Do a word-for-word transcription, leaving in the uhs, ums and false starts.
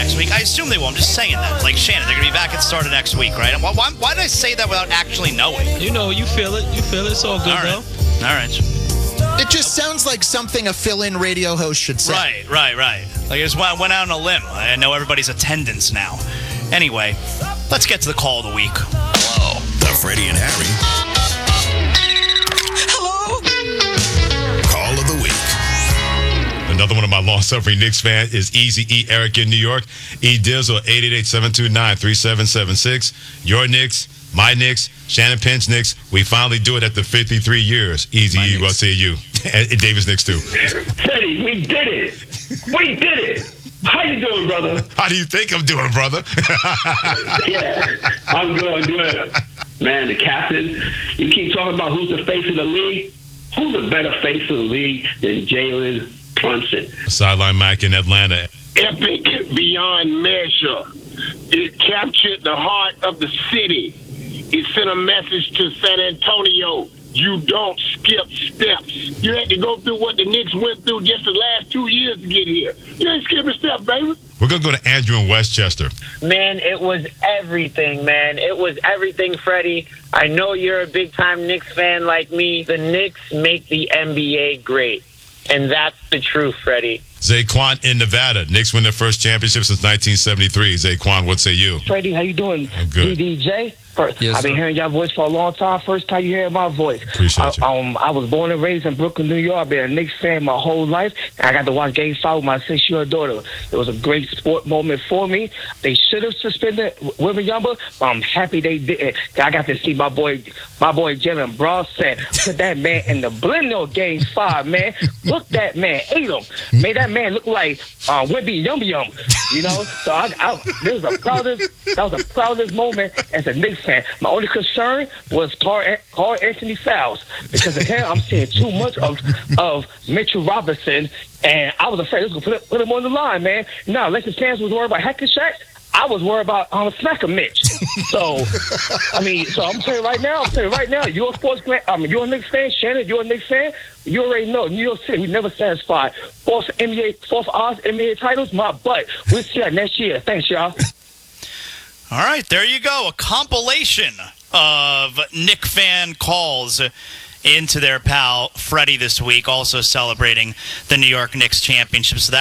next week. I assume they will. I'm just saying that. Like, Shannon, they're going to be back at the start of next week, right? Why, why, why did I say that without actually knowing? You know, you feel it. You feel it. It's all good, all right. though. All right. It just sounds like something a fill-in radio host should say. Right, right, right. Like, I just went, went out on a limb. I know everybody's attendance now. Anyway, let's get to the call of the week. Hello. The Freddie and Harry. Hello. Call of the week. Another one of my long-suffering Knicks fans is Easy E. Eric in New York. E. Dizzle, eight eight eight, seven two nine, three seven seven six. Your Knicks, my Knicks, Shannon Penn's Knicks. We finally do it after fifty-three years. Easy E, what say you? And Davis Knicks, too. Freddie, we did it. We did it. How you doing, brother? How do you think I'm doing, brother? Yeah, I'm good, I'm good. Man, the captain, you keep talking about who's the face of the league. Who's a better face of the league than Jalen Brunson? Sideline Mike in Atlanta. Epic beyond measure. It captured the heart of the city. It sent a message to San Antonio. You don't skip steps. You had to go through what the Knicks went through just the last two years to get here. You ain't skipping steps, baby. We're going to go to Andrew in Westchester. Man, it was everything, man. It was everything, Freddie. I know you're a big-time Knicks fan like me. The Knicks make the N B A great, and that's the truth, Freddie. Zaquan in Nevada. Knicks win their first championship since nineteen seventy-three. Zaquan, what say you? Freddie, how you doing? I'm good. D D J? First, Yes, I've been sir. hearing your voice for a long time. First time you hear my voice. Appreciate you. I, um, I was born and raised in Brooklyn, New York. I've been a Knicks fan my whole life. And I got to watch Game five with my six-year-old daughter. It was a great sport moment for me. They should have suspended Wembanyama, but I'm happy they didn't. I got to see my boy, my boy Jalen Brunson put that man in the blender Game five, man. Look, that man ate him. Made that man look like uh, Wemby Yum Yum. You know, so I, I, this was the proudest. That was the proudest moment as a Knicks fan. My only concern was Carl, Carl Anthony Fouls, because of him, I'm seeing too much of of Mitchell Robinson, and I was afraid this was going to put him on the line, man. No, Lakers fans was worried about Hackett-Shack. I was worried about um, Smacker Mitch. So, I mean, so I'm saying right now, I'm saying right now, you're a sports fan. I mean, you're a Knicks fan. Shannon, you're a Knicks fan. You already know New York City, we never satisfied. Fourth N B A, fourth odds N B A titles, my butt. We'll see that next year. Thanks, y'all. All right, there you go. A compilation of Knick fan calls into their pal Freddie this week, also celebrating the New York Knicks championship. So that